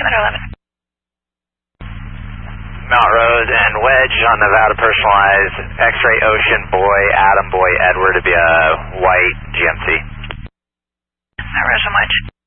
1111. Mount Rose and Wedge on Nevada personalized, X-ray Ocean Boy, Adam Boy Edward to be a white GMC. Mount Rose and Wedge.